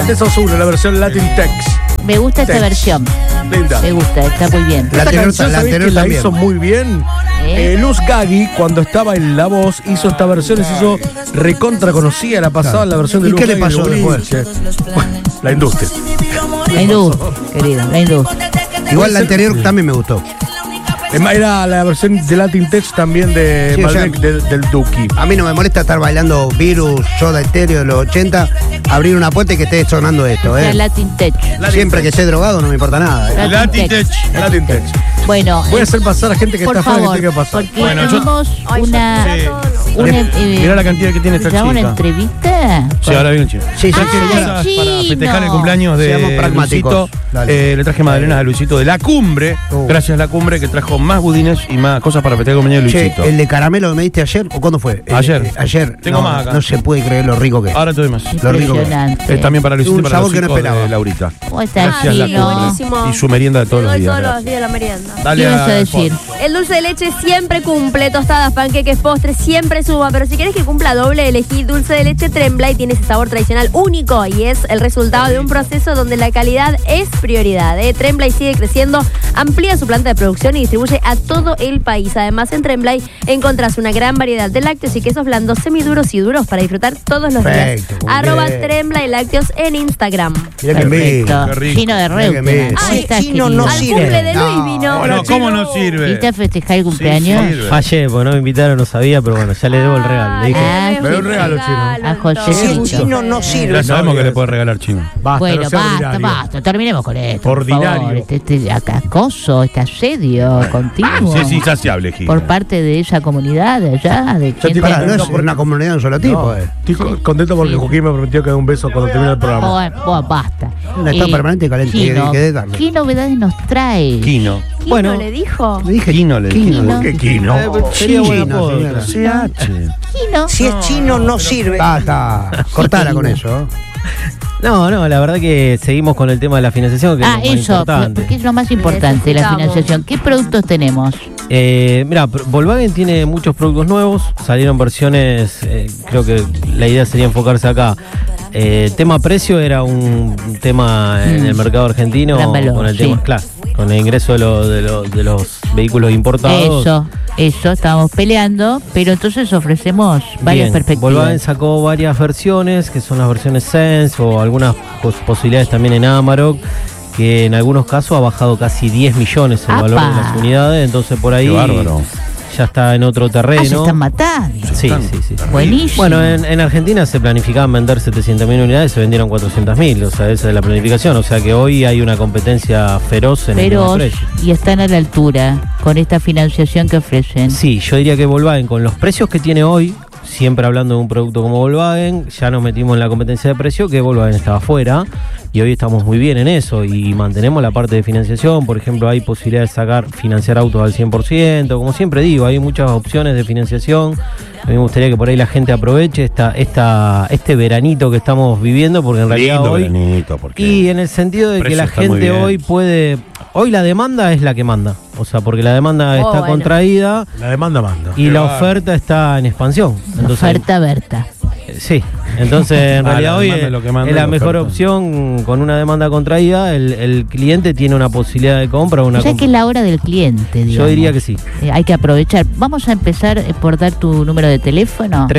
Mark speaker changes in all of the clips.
Speaker 1: Es Ozuna, la versión Latin Tex.
Speaker 2: Me gusta esta versión.
Speaker 1: Linda.
Speaker 2: Me gusta, está muy bien.
Speaker 1: Esta canción, ¿sabés que la hizo muy bien? Luz Gaggi, cuando estaba en La Voz, hizo esta versión y se hizo recontra conocida. La pasaba en la versión de Luz Gaggi.
Speaker 3: ¿Y qué le pasó después?
Speaker 1: La industria.
Speaker 2: La industria, querido, la industria.
Speaker 3: Igual la anterior también me gustó.
Speaker 1: Era la versión de Latin Tex también de
Speaker 3: Sí,
Speaker 1: Malbec, del Duki.
Speaker 3: A mí no me molesta estar bailando Virus, Soda Stereo de los 80, abrir una puerta y que esté sonando esto,
Speaker 2: La Latin Tech.
Speaker 3: Siempre que esté drogado no me importa nada.
Speaker 1: Latin Tex. Latin Tex.
Speaker 2: Bueno,
Speaker 1: Voy a hacer pasar a gente que
Speaker 2: por
Speaker 1: está afuera que
Speaker 2: favor,
Speaker 1: tiene que pasar.
Speaker 2: porque
Speaker 1: Bueno,
Speaker 2: tenemos
Speaker 4: Mirá la cantidad que tiene esta chica.
Speaker 2: ¿una entrevista?
Speaker 4: Sí, ahora viene un chino.
Speaker 3: Sí, sí,
Speaker 4: Para festejar el cumpleaños de
Speaker 3: Seamos pragmáticos.
Speaker 4: Luisito, le traje magdalenas a Luisito de La Cumbre. Gracias a La Cumbre, que trajo más budines y más cosas para festejar el cumpleaños de Luisito.
Speaker 3: Che, ¿el de caramelo que me diste ayer o cuándo fue?
Speaker 4: Ayer.
Speaker 3: Ayer.
Speaker 4: Tengo más acá.
Speaker 3: No se puede creer lo rico que es.
Speaker 4: Ahora te doy más.
Speaker 3: Lo rico que es.
Speaker 2: Impresionante.
Speaker 4: Es también para Luisito y
Speaker 3: Un
Speaker 4: para
Speaker 3: sabor
Speaker 4: los
Speaker 3: que no
Speaker 4: hijos
Speaker 3: esperaba.
Speaker 4: de Laurita.
Speaker 2: ¿Cómo está,
Speaker 4: Gracias, La
Speaker 2: Chino?
Speaker 4: Cumbre.
Speaker 5: buenísimo.
Speaker 4: Y su merienda de todos los
Speaker 5: Te doy
Speaker 4: días.
Speaker 5: todos los días la merienda.
Speaker 4: Dale
Speaker 2: ¿Qué vas a
Speaker 4: al
Speaker 2: decir?
Speaker 5: El dulce de leche siempre cumple, tostadas, panqueques, postres, siempre suma. Pero si querés que cumpla doble, elegí dulce de leche Tremblay. Tiene ese sabor tradicional único y es el resultado de un proceso donde la calidad es prioridad. Tremblay sigue creciendo, amplía su planta de producción y distribuye a todo el país. Además, en Tremblay encontrás una gran variedad de lácteos y quesos blandos, semiduros y duros para disfrutar todos los días.
Speaker 3: Perfecto,
Speaker 5: @Tremblay Lácteos en Instagram.
Speaker 3: Mirá que
Speaker 2: Perfecto.
Speaker 4: Qué rico.
Speaker 2: Chino de
Speaker 3: Mirá que
Speaker 2: Reutemann.
Speaker 3: bien.
Speaker 2: ¿Cómo estás,
Speaker 3: Chino
Speaker 2: querido?
Speaker 3: no
Speaker 5: Al
Speaker 3: sirve.
Speaker 5: cumple de Luis
Speaker 3: No.
Speaker 5: vino.
Speaker 4: Bueno, ¿cómo no sirve?
Speaker 2: ¿Viste a festejar el cumpleaños?
Speaker 4: Sí, sirve.
Speaker 6: Fallé, porque no me invitaron, no sabía, pero bueno, ya le debo el regalo. Le dije,
Speaker 1: Me dio un regalo, Chino.
Speaker 2: A José.
Speaker 3: Si el chino no sirve.
Speaker 4: Ya sabemos que le puede regalar chino.
Speaker 1: Basta,
Speaker 2: Bueno,
Speaker 1: no sea
Speaker 2: basta,
Speaker 1: ordinario.
Speaker 2: basta. Terminemos con esto. por
Speaker 1: Ordinario.
Speaker 2: favor. Este acoso, este asedio continuo.
Speaker 4: Sí, es insaciable, Gil.
Speaker 2: Por parte de esa comunidad de allá, de gente.
Speaker 3: Pará, no es una comunidad de un solo tipo.
Speaker 1: Estoy contento porque Joaquín me prometió que dé un beso cuando termine el programa.
Speaker 2: Bueno, basta.
Speaker 3: Un estado permanente y caliente,
Speaker 2: Kino,
Speaker 3: que de darle.
Speaker 2: ¿qué novedades nos trae?
Speaker 4: Kino.
Speaker 5: ¿Quién
Speaker 6: Bueno.
Speaker 5: no le dijo?
Speaker 3: Le dije
Speaker 4: Kino le
Speaker 3: Kino.
Speaker 4: dije.
Speaker 1: ¿Por qué Kino?
Speaker 6: sería buen
Speaker 3: Chino,
Speaker 6: apodo,
Speaker 3: señora.
Speaker 6: claro.
Speaker 2: Kino.
Speaker 3: Si es chino, no sirve. Está. Cortala con eso.
Speaker 6: No, la verdad que seguimos con el tema de la financiación, que es lo más
Speaker 2: Eso,
Speaker 6: importante.
Speaker 2: porque es lo más importante, la
Speaker 5: Necesitamos.
Speaker 2: financiación. ¿Qué productos tenemos?
Speaker 6: Mira, Volkswagen tiene muchos productos nuevos, salieron versiones, creo que la idea sería enfocarse acá. Tema precio era un tema en el mercado argentino
Speaker 2: Gran valor,
Speaker 6: con el
Speaker 2: sí.
Speaker 6: tema, claro, con el ingreso de los vehículos importados.
Speaker 2: Eso, estábamos peleando, pero entonces ofrecemos varias
Speaker 6: Bien,
Speaker 2: perspectivas.
Speaker 6: Volkswagen sacó varias versiones, que son las versiones Sense o algunas posibilidades también en Amarok, que en algunos casos ha bajado casi 10 millones el valor de las unidades, entonces por ahí
Speaker 4: Qué bárbaro.
Speaker 6: ya está en otro terreno.
Speaker 2: Se están matando.
Speaker 6: Sí.
Speaker 2: Buenísimo.
Speaker 6: Bueno, en Argentina se planificaban vender 700.000 unidades, se vendieron 400.000, o sea, esa es la planificación, o sea que hoy hay una competencia feroz en el tema de precios.
Speaker 2: Y están a la altura con esta financiación que ofrecen.
Speaker 6: Sí, yo diría que Volkswagen, con los precios que tiene hoy, siempre hablando de un producto como Volkswagen, ya nos metimos en la competencia de precio, que Volkswagen estaba fuera, y hoy estamos muy bien en eso, y mantenemos la parte de financiación. Por ejemplo, hay posibilidad de financiar autos al 100%, como siempre digo, hay muchas opciones de financiación. A mí me gustaría que por ahí la gente aproveche este veranito que estamos viviendo, porque en realidad
Speaker 4: Lindo
Speaker 6: hoy...
Speaker 4: veranito, porque
Speaker 6: Y en el sentido de que
Speaker 4: precio
Speaker 6: la
Speaker 4: está muy
Speaker 6: gente
Speaker 4: bien.
Speaker 6: hoy puede... Hoy la demanda es la que manda, o sea, porque la demanda está
Speaker 5: bueno.
Speaker 6: contraída
Speaker 1: La demanda manda.
Speaker 6: y la oferta está en expansión. Entonces,
Speaker 2: Oferta Berta.
Speaker 6: sí, entonces en
Speaker 4: Ah,
Speaker 6: realidad
Speaker 4: la
Speaker 6: hoy
Speaker 4: demanda es lo que manda
Speaker 6: es la
Speaker 4: la
Speaker 6: mejor
Speaker 4: oferta.
Speaker 6: opción. Con una demanda contraída, el cliente tiene una posibilidad de compra.
Speaker 2: O sea que es la hora del cliente, digamos.
Speaker 6: Yo diría que sí.
Speaker 2: Hay que aprovechar. Vamos a empezar por dar tu número de teléfono.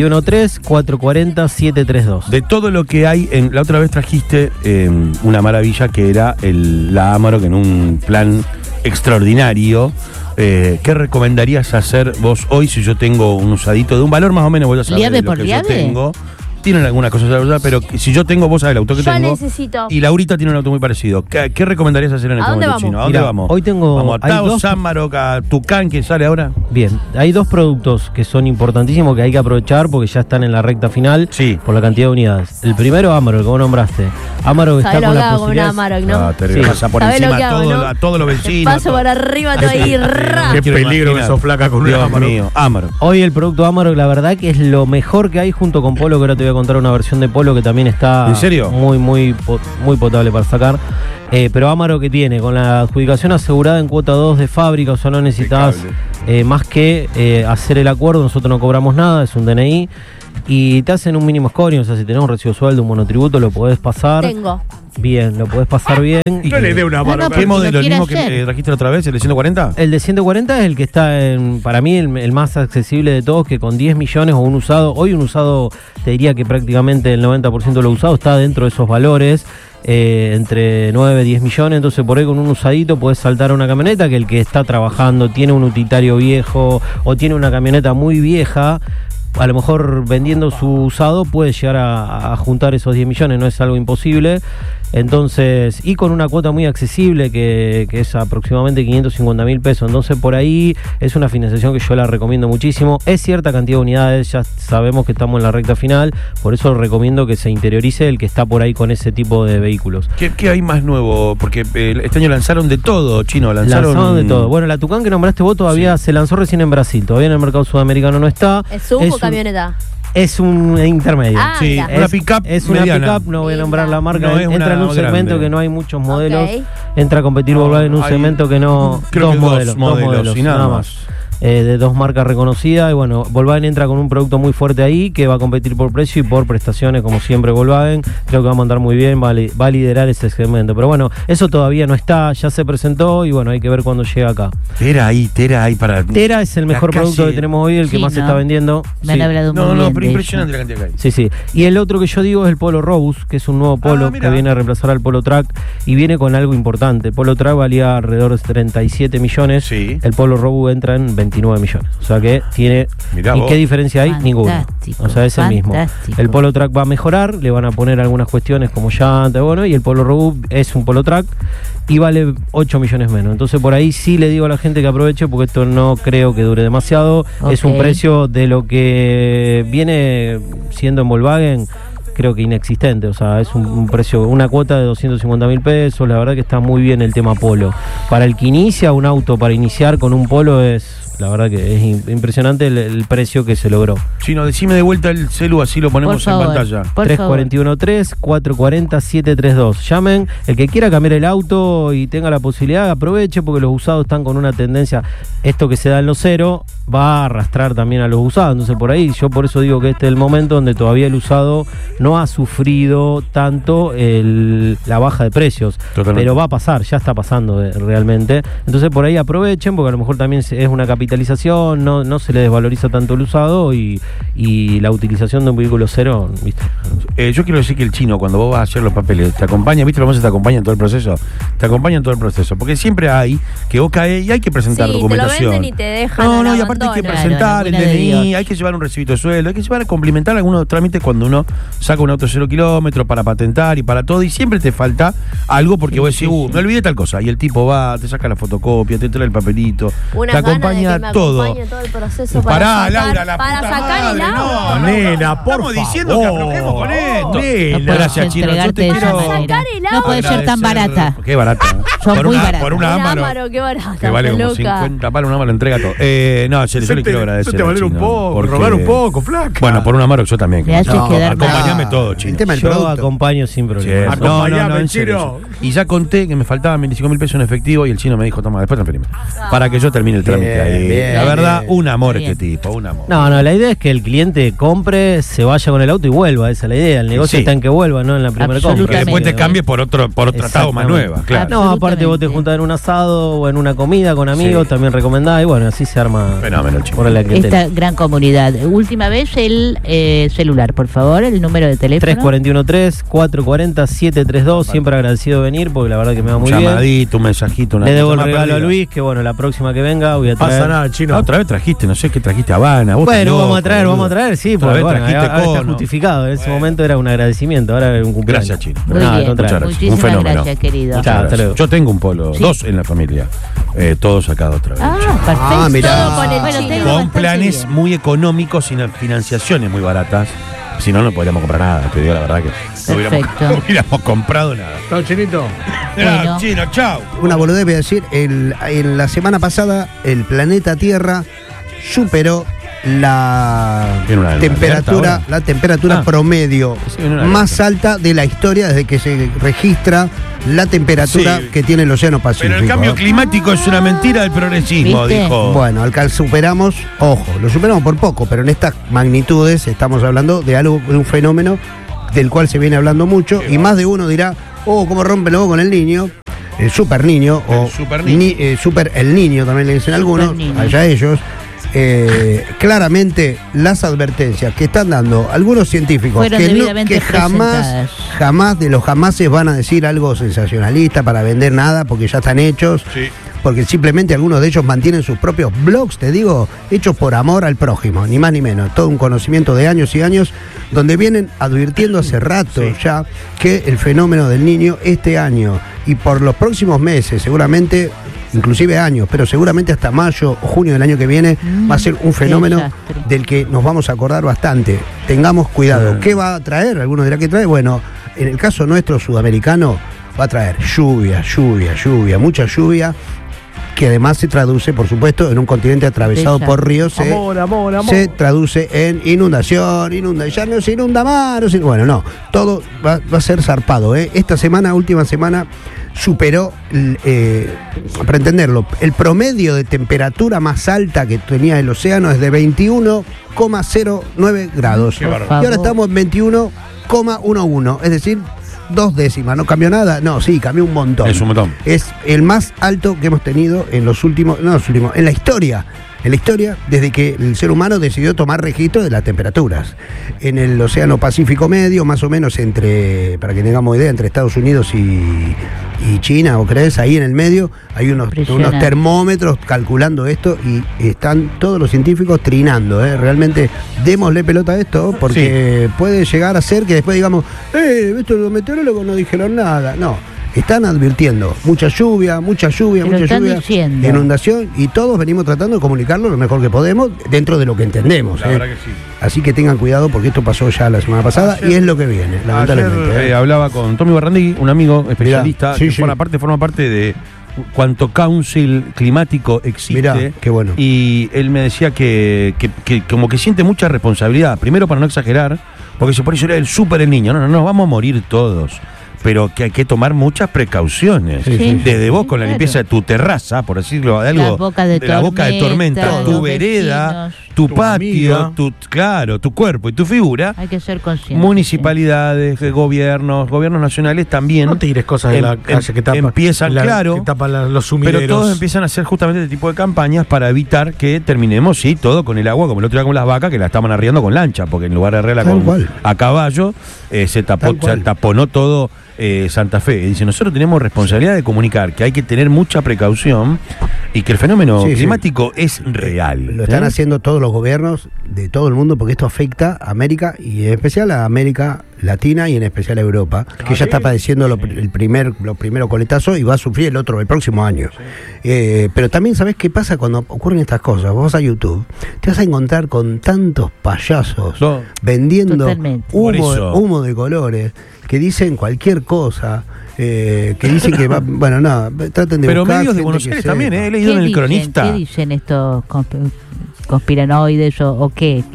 Speaker 6: 341-3-440-732.
Speaker 4: de todo lo que hay, la otra vez trajiste una maravilla que era la Amarok en un plan extraordinario. ¿Qué recomendarías hacer vos hoy si yo tengo un usadito de un valor más o menos? Voy a saber
Speaker 2: ¿Liave
Speaker 4: de lo
Speaker 2: por
Speaker 4: que
Speaker 2: liave?
Speaker 4: yo tengo. Tienen algunas cosas a usar, pero si yo tengo, vos sabés el auto que
Speaker 5: Yo
Speaker 4: tengo.
Speaker 5: necesito.
Speaker 4: Y Laurita tiene un auto muy parecido. ¿Qué recomendarías hacer en este
Speaker 5: ¿A dónde
Speaker 4: momento,
Speaker 5: vamos?
Speaker 4: Chino? ¿A dónde
Speaker 6: Mira,
Speaker 4: vamos?
Speaker 6: hoy tengo-
Speaker 4: Vamos a
Speaker 6: hay
Speaker 4: Taos,
Speaker 6: dos-
Speaker 4: Amarok, a Tucán, que sale ahora.
Speaker 6: Bien, hay dos productos que son importantísimos que hay que aprovechar porque ya están en la recta final
Speaker 4: Sí.
Speaker 6: por la cantidad de unidades. El primero, Amarok, que vos nombraste. Amarok está
Speaker 5: ¿Sabés lo
Speaker 6: con
Speaker 5: que
Speaker 6: la
Speaker 5: hago con
Speaker 6: posibilidad...
Speaker 5: una Amarok, no?
Speaker 4: Te
Speaker 6: Sí.
Speaker 4: pasa por
Speaker 5: ¿Sabés lo
Speaker 4: encima
Speaker 5: que hago, no?
Speaker 4: a todos los vecinos.
Speaker 5: Paso por arriba todo ahí, ra.
Speaker 1: Qué
Speaker 4: quiero
Speaker 1: peligro que
Speaker 4: imaginar.
Speaker 1: sos flaca con una
Speaker 4: Dios
Speaker 1: Amarok.
Speaker 4: mío, Amarok.
Speaker 6: Hoy el producto Amarok, la verdad que es lo mejor que hay junto con Polo, que ahora te voy a a contar una versión de Polo que también está
Speaker 4: ¿En serio?
Speaker 6: muy potable para sacar. Pero Amaro, que tiene con la adjudicación asegurada en cuota 2 de fábrica, o sea, no necesitas más que hacer el acuerdo, nosotros no cobramos nada, es un DNI. Y te hacen un mínimo scoring, o sea, si tenés un recibo de sueldo, un monotributo, lo podés pasar.
Speaker 5: Tengo.
Speaker 6: Bien, lo podés pasar bien.
Speaker 1: No le dé una mano.
Speaker 4: ¿Qué modelo? ¿El mismo que trajiste otra vez? ¿El de 140?
Speaker 6: El de 140 es el que está para mí, el más accesible de todos, que con 10 millones o un usado, hoy un usado, te diría que prácticamente el 90% de lo usado está dentro de esos valores. Entre 9 y 10 millones, entonces por ahí con un usadito podés saltar a una camioneta que el que está trabajando tiene un utilitario viejo o tiene una camioneta muy vieja, a lo mejor vendiendo su usado puede llegar a juntar esos 10 millones, no es algo imposible. Entonces, y con una cuota muy accesible que es aproximadamente 550.000 pesos. Entonces, por ahí es una financiación que yo la recomiendo muchísimo. Es cierta cantidad de unidades, ya sabemos que estamos en la recta final, por eso recomiendo que se interiorice el que está por ahí con ese tipo de vehículos.
Speaker 4: ¿Qué hay más nuevo? Porque este año lanzaron de todo, Chino, lanzaron
Speaker 6: de todo. Bueno, la Tucán que nombraste vos todavía se lanzó recién en Brasil, todavía en el mercado sudamericano no está.
Speaker 5: ¿Es sub o camioneta?
Speaker 6: Es un intermedio.
Speaker 4: Sí, una pick-up.
Speaker 6: Es una pick-up, no voy a nombrar la marca.
Speaker 4: No
Speaker 6: entra en un segmento
Speaker 4: grande.
Speaker 6: que no hay muchos modelos. Entra a competir Volkswagen en un segmento que no.
Speaker 4: Creo que dos modelos y nada más.
Speaker 6: De dos marcas reconocidas. Y bueno, Volkswagen entra con un producto muy fuerte ahí que va a competir por precio y por prestaciones, como siempre Volkswagen. Creo que va a mandar muy bien, va a liderar ese segmento. Pero bueno, eso todavía no está, ya se presentó y bueno, hay que ver cuando llega acá.
Speaker 4: Tera ahí para.
Speaker 6: Tera es el mejor producto que tenemos hoy, el que más se está vendiendo.
Speaker 2: Me han hablado muy bien
Speaker 4: pero impresionante la cantidad que hay.
Speaker 6: Sí, sí. Y el otro que yo digo es el Polo Robus, que es un nuevo Polo que viene a reemplazar al Polo Track y viene con algo importante. El Polo Track valía alrededor de 37 millones.
Speaker 4: Sí.
Speaker 6: El Polo Robus entra en 29 millones. O sea que tiene.
Speaker 4: Mirá
Speaker 6: ¿Y
Speaker 4: vos.
Speaker 6: qué diferencia hay? Ninguna.
Speaker 2: Fantástico,
Speaker 6: O sea, es el mismo.
Speaker 2: fantástico.
Speaker 6: El Polo Track va a mejorar, le van a poner algunas cuestiones como llanta, bueno, y el Polo Robus es un Polo Track y vale 8 millones menos. Entonces por ahí sí le digo a la gente que aproveche porque esto no creo que dure demasiado. Es un precio de lo que viene siendo en Volkswagen, creo que inexistente, o sea, es un precio, una cuota de 250.000 pesos, la verdad que está muy bien el tema Polo. Para el que inicia un auto, para iniciar con un Polo la verdad que es impresionante el precio que se logró.
Speaker 4: Chino, decime de vuelta el celu, así lo ponemos en pantalla.
Speaker 6: 341-3-440-732. Llamen, el que quiera cambiar el auto y tenga la posibilidad, aproveche porque los usados están con una tendencia, esto que se da en los cero, va a arrastrar también a los usados. Entonces por ahí, yo por eso digo que este es el momento donde todavía el usado no ha sufrido tanto la baja de precios.
Speaker 4: Totalmente.
Speaker 6: Pero va a pasar, ya está pasando realmente. Entonces por ahí aprovechen porque a lo mejor también es una capitalización, no se le desvaloriza tanto el usado y la utilización de un vehículo cero, ¿viste?
Speaker 4: Yo quiero decir que el Chino, cuando vos vas a hacer los papeles, te acompaña, ¿viste? Te acompaña en todo el proceso. Te acompaña en todo el proceso. Porque siempre hay que vos caes y hay que presentar documentación.
Speaker 5: Te lo venden y te dejan.
Speaker 4: No, y aparte hay que presentar el DNI, hay que llevar un recibito de sueldo, hay que llevar a complementar algunos trámites cuando uno saca un auto 0 kilómetros para patentar y para todo. Y siempre te falta algo porque vos decís, me olvidé tal cosa. Y el tipo va, te saca la fotocopia, te trae el papelito, te acompaña todo.
Speaker 5: El proceso
Speaker 4: Pará, Laura, la
Speaker 5: para
Speaker 4: puta
Speaker 5: sacar
Speaker 4: madre,
Speaker 5: el auto.
Speaker 1: No, nena, por
Speaker 4: Estamos
Speaker 1: favor.
Speaker 4: diciendo que aflojemos con esto.
Speaker 1: Nena.
Speaker 4: Gracias, Chino. Yo te
Speaker 2: entregarte de esa
Speaker 4: quiero
Speaker 2: manera.
Speaker 5: sacar el
Speaker 2: No puede ser tan
Speaker 4: agradecer.
Speaker 2: barata.
Speaker 4: Qué barata.
Speaker 2: Son muy baratas.
Speaker 4: Por una Amaro.
Speaker 5: Qué barata.
Speaker 4: Que vale como
Speaker 5: loca.
Speaker 4: 50 palos, una Amaro entrega todo. No, yo le quiero agradecer.
Speaker 1: Te valer un
Speaker 4: Chino,
Speaker 1: poco,
Speaker 4: porque-
Speaker 1: robar un poco, flaca.
Speaker 4: Bueno, por una Amaro yo también.
Speaker 2: Le haces quedar mal.
Speaker 4: Acompañame todo, Chino.
Speaker 3: El tema del
Speaker 6: Yo
Speaker 3: producto.
Speaker 6: acompaño sin problema.
Speaker 4: Sí,
Speaker 1: Acompañame,
Speaker 4: en serio,
Speaker 1: Chino.
Speaker 4: sí. Y ya conté que me faltaban 25.000 pesos en efectivo y el Chino me dijo, toma, después transferime. Para que yo termine el trámite ahí.
Speaker 3: bien,
Speaker 4: La verdad,
Speaker 3: bien.
Speaker 4: un amor
Speaker 2: Bien.
Speaker 4: este tipo, un amor.
Speaker 6: No, la idea es que el cliente compre, se vaya con el auto y vuelva, esa es la idea. El negocio
Speaker 4: Sí.
Speaker 6: está en que vuelva, no en la primera compra.
Speaker 4: Que después te
Speaker 2: Absolutamente.
Speaker 4: cambies por otra toma nueva, claro.
Speaker 6: No, aparte vos te
Speaker 2: Absolutamente.
Speaker 6: juntás en un asado o en una comida con amigos,
Speaker 4: Sí.
Speaker 6: también recomendás y bueno, así se arma
Speaker 4: Fenómeno, Chino.
Speaker 6: por la clientela.
Speaker 2: Esta gran comunidad. Última vez el celular, por favor, el número de teléfono.
Speaker 6: 341-3-440-732. Siempre agradecido de venir porque la verdad que me va muy
Speaker 4: un
Speaker 6: bien.
Speaker 4: llamadito, un mensajito, una
Speaker 6: Le debo el
Speaker 4: cosa más
Speaker 6: regalo a
Speaker 4: perdida.
Speaker 6: Luis, que bueno, la próxima que venga voy a traer.
Speaker 1: Pasa nada, Chino.
Speaker 4: La otra vez trajiste, no sé qué trajiste, Habana. Vos
Speaker 6: Bueno,
Speaker 4: estás
Speaker 6: vamos
Speaker 4: loco,
Speaker 6: a traer, sí,
Speaker 4: Otra
Speaker 6: porque
Speaker 4: vez
Speaker 6: bueno,
Speaker 4: trajiste
Speaker 6: ahora está
Speaker 4: cono.
Speaker 6: justificado. En ese
Speaker 4: Bueno.
Speaker 6: momento era un agradecimiento, ahora era un cumpleaños.
Speaker 4: Gracias, Chino.
Speaker 2: Muy
Speaker 6: Nada, al
Speaker 2: bien,
Speaker 6: contrario.
Speaker 4: Muchas gracias.
Speaker 2: Muchísimas
Speaker 4: Un fenómeno.
Speaker 2: gracias, querido.
Speaker 4: Muchas
Speaker 6: Chao, hasta
Speaker 4: gracias.
Speaker 6: luego.
Speaker 4: Yo tengo un polo,
Speaker 2: Sí.
Speaker 4: 2 en la familia, todos sacados otra vez.
Speaker 2: Perfecto.
Speaker 3: mirá.
Speaker 5: Todo con el
Speaker 2: Bueno,
Speaker 5: Chino.
Speaker 2: tengo
Speaker 4: Con
Speaker 2: bastante
Speaker 4: planes
Speaker 2: bien.
Speaker 4: muy económicos y financiaciones muy baratas. Si no, no podríamos comprar nada. Te digo la verdad que no
Speaker 2: Perfecto.
Speaker 4: no hubiéramos comprado nada.
Speaker 1: Chao, Chinito.
Speaker 2: Bueno.
Speaker 4: Chino, chao.
Speaker 3: Una boludez voy a decir, en la semana pasada el planeta Tierra superó la
Speaker 4: Tiene una
Speaker 3: temperatura,
Speaker 4: alerta
Speaker 3: la temperatura promedio
Speaker 4: Sí, viene una
Speaker 3: más alta de la historia desde que se registra la temperatura
Speaker 4: Sí.
Speaker 3: que tiene el Océano Pacífico.
Speaker 4: Pero el cambio climático es una mentira del progresismo,
Speaker 2: ¿Viste?
Speaker 4: dijo.
Speaker 3: Bueno, al superamos, ojo, lo superamos por poco, pero en estas magnitudes estamos hablando de algo, de un fenómeno del cual se viene hablando mucho, y más de uno dirá, cómo rompe luego con el niño, el super niño, o
Speaker 4: super niño.
Speaker 3: super el niño también le dicen algunos,
Speaker 2: niño.
Speaker 3: allá ellos. Claramente las advertencias que están dando algunos científicos
Speaker 2: Fueron debidamente
Speaker 3: que
Speaker 2: presentadas.
Speaker 3: jamás de los jamases van a decir algo sensacionalista para vender nada porque ya están hechos,
Speaker 4: Sí.
Speaker 3: porque simplemente algunos de ellos mantienen sus propios blogs, te digo, hechos por amor al prójimo, ni más ni menos, todo un conocimiento de años y años, donde vienen advirtiendo hace rato ya que el fenómeno del niño este año y por los próximos meses seguramente, inclusive años, pero seguramente hasta mayo o junio del año que viene va a ser un fenómeno
Speaker 2: desastre.
Speaker 3: del que nos vamos a acordar bastante. Tengamos cuidado. ¿Qué va a traer? Algunos dirán que trae. Bueno, en el caso nuestro sudamericano va a traer lluvia, mucha lluvia, que además se traduce, por supuesto, en un continente atravesado
Speaker 2: Bella.
Speaker 3: por ríos.
Speaker 1: Amor.
Speaker 3: Se traduce en inundación, ya no se inunda más, bueno, no, todo va a ser zarpado. Esta semana, última semana, superó, para entenderlo, el promedio de temperatura más alta que tenía el océano es de 21,09 grados.
Speaker 4: Qué bárbaro.
Speaker 3: Y ahora estamos en 21,11, es decir, 2 décimas. ¿No cambió nada? No, sí, cambió un montón.
Speaker 4: Es un montón.
Speaker 3: Es el más alto que hemos tenido en en la historia. En la historia, desde que el ser humano decidió tomar registro de las temperaturas. En el Océano Pacífico Medio, más o menos para que tengamos idea, entre Estados Unidos y China, ¿o crees? Ahí en el medio hay unos termómetros calculando esto y están todos los científicos trinando. Realmente démosle pelota a esto porque puede llegar a ser que después digamos, esto los meteorólogos no dijeron nada. No. Están advirtiendo mucha lluvia,
Speaker 2: diciendo.
Speaker 3: inundación, y todos venimos tratando de comunicarlo lo mejor que podemos dentro de lo que entendemos.
Speaker 4: La verdad que sí.
Speaker 3: Así que tengan cuidado porque esto pasó ya la semana pasada y es lo que viene, lamentablemente.
Speaker 4: Ayer, hablaba con Tommy Barrandí, un amigo especialista,
Speaker 3: Mirá, sí,
Speaker 4: que
Speaker 3: sí.
Speaker 4: forma parte de cuanto council climático existe.
Speaker 3: Mirá, qué bueno.
Speaker 4: Y él me decía que como que siente mucha responsabilidad, primero para no exagerar, porque se pone el súper el niño, no, vamos a morir todos. Pero que hay que tomar muchas precauciones.
Speaker 2: Sí.
Speaker 4: Desde vos con la
Speaker 2: Claro.
Speaker 4: limpieza de tu terraza, por decirlo de algo,
Speaker 2: La boca de
Speaker 4: la boca de tormenta,
Speaker 2: tormenta,
Speaker 4: tu
Speaker 2: los
Speaker 4: vereda,
Speaker 2: vecinos.
Speaker 4: tu
Speaker 1: Tu
Speaker 4: patio,
Speaker 1: amiga.
Speaker 4: tu cuerpo y tu figura.
Speaker 2: Hay que ser consciente.
Speaker 4: Municipalidades, gobiernos nacionales también.
Speaker 1: No tires cosas de la calle que tapan.
Speaker 4: Empiezan,
Speaker 1: que tapan los sumideros.
Speaker 4: pero todos empiezan a hacer justamente este tipo de campañas para evitar que terminemos, todo con el agua, como el otro día con las vacas que la estaban arriando con lancha, porque en lugar de arreglarla
Speaker 3: Tal cual.
Speaker 4: a caballo, se
Speaker 3: Tal cual.
Speaker 4: taponó todo Santa Fe. Y dice, nosotros tenemos responsabilidad de comunicar que hay que tener mucha precaución y que el fenómeno
Speaker 3: Sí, sí.
Speaker 4: climático es real.
Speaker 3: Lo están haciendo todos los gobiernos de todo el mundo porque esto afecta a América y en especial a América Latina y en especial a Europa, que ya está padeciendo los primeros coletazos y va a sufrir el próximo año. Pero también, ¿sabés qué pasa cuando ocurren estas cosas? Vos vas a YouTube, te vas a encontrar con tantos payasos
Speaker 4: No.
Speaker 3: vendiendo
Speaker 2: Totalmente.
Speaker 4: Por eso.
Speaker 3: humo de colores que dicen cualquier cosa. Que dicen que va, bueno, no, traten de
Speaker 4: Pero
Speaker 3: buscar
Speaker 4: medios de
Speaker 3: gente
Speaker 4: Buenos
Speaker 3: que
Speaker 4: Aires
Speaker 3: sepa.
Speaker 4: también, he leído en el Cronista.
Speaker 2: ¿Qué dicen estos conspiranoides o qué?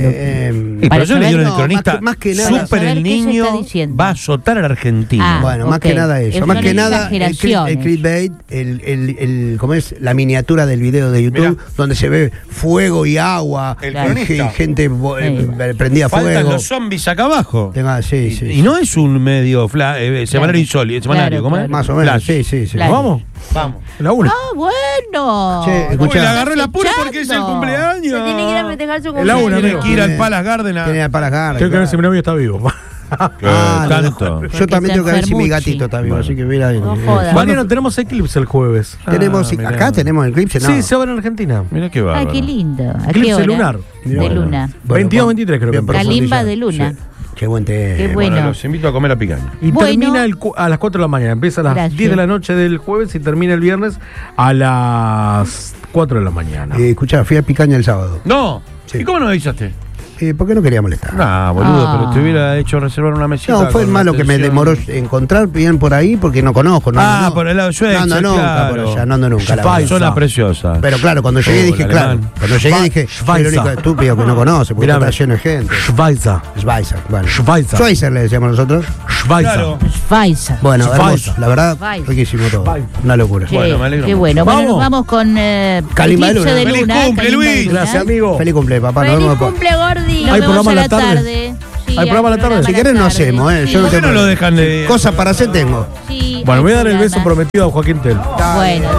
Speaker 4: Y
Speaker 2: Para
Speaker 4: pero yo
Speaker 2: saber,
Speaker 4: leí en el
Speaker 3: no,
Speaker 4: Cronista,
Speaker 3: más que nada-
Speaker 4: Super
Speaker 2: saber
Speaker 4: el
Speaker 2: qué se
Speaker 4: niño
Speaker 2: está diciendo.
Speaker 4: va a azotar a la Argentina.
Speaker 2: Ah.
Speaker 3: Bueno, más
Speaker 2: ok.
Speaker 3: que nada eso,
Speaker 2: Son
Speaker 3: más que nada
Speaker 2: exageraciones.
Speaker 3: el clickbait, ¿cómo es? La miniatura del video de YouTube,
Speaker 4: Mirá.
Speaker 3: donde se ve fuego y agua,
Speaker 4: El
Speaker 3: y
Speaker 4: cronista.
Speaker 3: gente prendida
Speaker 4: Faltan
Speaker 3: fuego.
Speaker 4: los zombies acá abajo.
Speaker 3: Sí, sí,
Speaker 4: Y no es un medio semanario
Speaker 2: Claro.
Speaker 4: insólito, semanario,
Speaker 2: Claro,
Speaker 4: ¿cómo es?
Speaker 2: claro.
Speaker 3: más o menos,
Speaker 4: Flash.
Speaker 3: sí.
Speaker 2: Claro.
Speaker 1: ¿Vamos?
Speaker 4: Vamos.
Speaker 1: La una.
Speaker 2: Ah, bueno.
Speaker 3: Che,
Speaker 4: Uy,
Speaker 3: escuchá.
Speaker 4: le agarró el apuro porque es el
Speaker 2: Escuchando.
Speaker 4: cumpleaños.
Speaker 5: Se tiene que ir a festejar su
Speaker 1: El
Speaker 5: cumpleaños.
Speaker 1: una,
Speaker 4: Tiene
Speaker 1: amigo.
Speaker 4: que ir al
Speaker 3: Tiene-
Speaker 4: Palace Garden a...
Speaker 3: Tiene para acá.
Speaker 1: Tengo que ver si mi novio está vivo.
Speaker 4: tanto.
Speaker 3: Yo también tengo que ver si mi
Speaker 2: Enfermucci.
Speaker 3: gatito está vivo,
Speaker 4: Bueno.
Speaker 3: así que mira.
Speaker 5: No jodas.
Speaker 1: Mariano, tenemos eclipse el jueves.
Speaker 3: Tenemos,
Speaker 4: mirá.
Speaker 3: acá tenemos el eclipse, ¿no?
Speaker 1: Sí, se va en Argentina.
Speaker 4: Mira qué
Speaker 2: Ay,
Speaker 4: bárbaro.
Speaker 2: qué lindo. ¿A
Speaker 1: Eclipse
Speaker 2: qué hora?
Speaker 1: lunar.
Speaker 2: De
Speaker 3: Bueno.
Speaker 2: luna.
Speaker 1: 22, 23 creo que
Speaker 3: bien
Speaker 1: empezó.
Speaker 2: Calimba de luna.
Speaker 3: Sí. Qué buen tema.
Speaker 2: Qué
Speaker 4: Bueno,
Speaker 2: bueno.
Speaker 4: los invito a comer a picaña.
Speaker 1: Y
Speaker 2: Bueno.
Speaker 1: termina a las 4 de la mañana. Empieza a las
Speaker 2: Gracias.
Speaker 1: 10 de la noche del jueves y termina el viernes a las 4 de la mañana.
Speaker 3: Escuchá, fui a Picaña el sábado.
Speaker 4: No.
Speaker 3: Sí.
Speaker 4: ¿Y cómo no me avisaste?
Speaker 3: ¿Por qué no quería molestar?
Speaker 4: No, boludo, pero te hubiera hecho reservar una mesita.
Speaker 3: No, fue
Speaker 4: con
Speaker 3: malo que me
Speaker 4: atención.
Speaker 3: demoró encontrar bien por ahí porque no conozco. No,
Speaker 4: Por el lado de Schweitzer,
Speaker 3: no ando nunca
Speaker 4: claro.
Speaker 3: por allá, no ando nunca. la verdad.
Speaker 4: Zona preciosa.
Speaker 3: Pero claro, cuando llegué dije,
Speaker 4: el
Speaker 3: claro.
Speaker 4: alemán.
Speaker 3: Cuando llegué dije, soy el único estúpido que no conoce, porque
Speaker 1: Mirá,
Speaker 3: está lleno de gente.
Speaker 1: Schweizer.
Speaker 3: Schweizer, bueno.
Speaker 1: Schweizer.
Speaker 3: Schweizer le decíamos nosotros.
Speaker 1: Schweizer.
Speaker 4: Claro.
Speaker 2: Pfizer.
Speaker 3: Bueno,
Speaker 1: Schweizer.
Speaker 3: hermoso, la verdad,
Speaker 2: Schweizer.
Speaker 3: riquísimo todo. Una locura.
Speaker 2: Qué,
Speaker 4: Bueno, me alegro
Speaker 2: qué
Speaker 4: mucho.
Speaker 2: bueno. Bueno,
Speaker 1: Vamos.
Speaker 2: nos vamos con
Speaker 3: Calimba de
Speaker 2: Eclipse
Speaker 3: Luna.
Speaker 2: de
Speaker 4: ¡Feliz
Speaker 2: Luna.
Speaker 4: cumple,
Speaker 2: Calimba de
Speaker 4: Luis!
Speaker 2: Luna.
Speaker 1: Gracias, amigo.
Speaker 3: Feliz cumple, papá. Nos
Speaker 5: Feliz
Speaker 3: vemos
Speaker 5: cumple, Gordi.
Speaker 2: Nos
Speaker 1: ¿Hay
Speaker 2: vemos
Speaker 1: programa
Speaker 2: a
Speaker 1: a la
Speaker 2: la
Speaker 1: tarde?
Speaker 2: tarde. Sí,
Speaker 1: ¿Hay programa a la tarde?
Speaker 3: Si querés no hacemos,
Speaker 2: Sí.
Speaker 3: yo no
Speaker 4: ¿Por qué
Speaker 3: te
Speaker 4: no lo dejan de.?
Speaker 3: Cosas para hacer tengo.
Speaker 2: Sí,
Speaker 1: Bueno,
Speaker 2: hay
Speaker 1: voy a dar el
Speaker 2: programa.
Speaker 1: beso prometido a Joaquín Tel.
Speaker 2: Bueno.